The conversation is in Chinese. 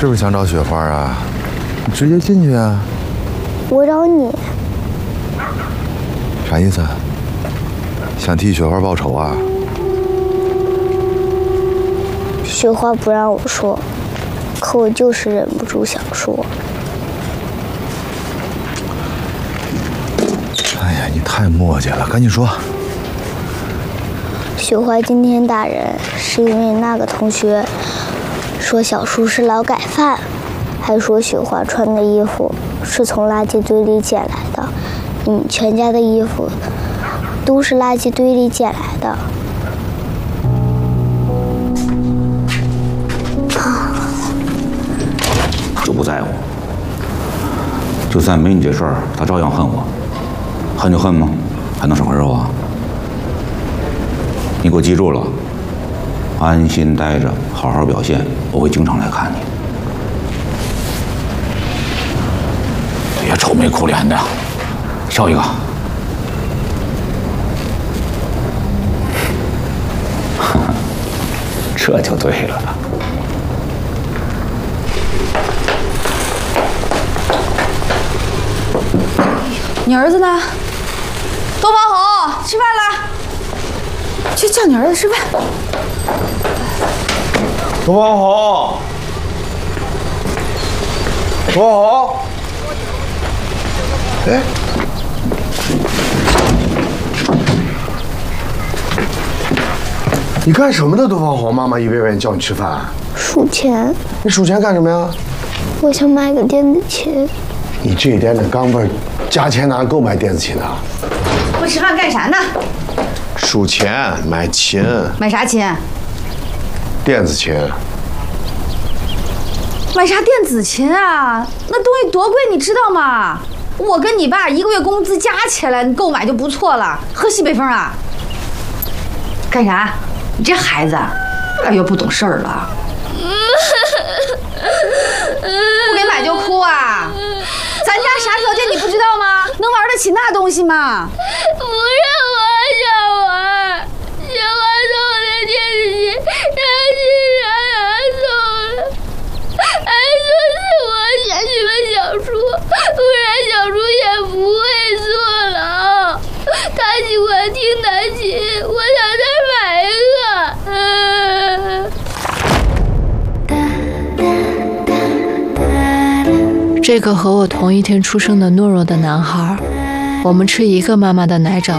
是不是想找雪花啊？你直接进去啊！ 我找你， 啥意思啊？想替雪花报仇啊？ 雪花不让我说，可我就是忍不住想说。 哎呀，你太磨叽了，赶紧说。 雪花今天打人是因为那个同学说小叔是劳改犯，还说雪花穿的衣服是从垃圾堆里捡来的，你们全家的衣服都是垃圾堆里捡来的。 就不在乎，就算没你这事儿，他照样恨我。恨就恨吗？还能少块肉啊？你给我记住了，安心待着，好好表现，我会经常来看你。别愁眉苦脸的，笑一个。这就对了。 你儿子呢？多宝红，吃饭了。去叫你儿子吃饭。 多宝红，多宝红，哎，你干什么呢？多宝红，妈妈一遍遍叫你吃饭。 数钱。 你数钱干什么呀？ 我想买个电子琴。 你这一点点钢镚，加钱哪够买电子琴的？ 不吃饭干啥呢？ 数钱买琴。 买啥琴？ 电子琴。 买啥电子琴啊？那东西多贵，你知道吗？我跟你爸一个月工资加起来，你购买就不错了。喝西北风啊？干啥？你这孩子越来越不懂事儿了。不给买就哭啊？咱家啥条件你不知道吗？能玩得起那东西吗？ 不是我想玩，雪花送我的电子琴，让欣然拿走了，还说是我选取了小叔，不然小叔也不会坐牢。他喜欢听弹琴，我想再买一个。 这个和我同一天出生的懦弱的男孩，我们吃一个妈妈的奶长